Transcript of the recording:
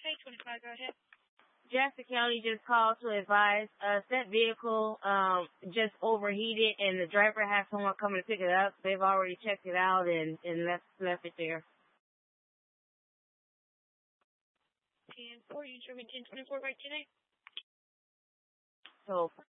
Hey, 25, go ahead. Jackson County just called to advise that vehicle just overheated and the driver has someone coming to pick it up. They've already checked it out and left it there. 10-4, you serving 1024 right today? So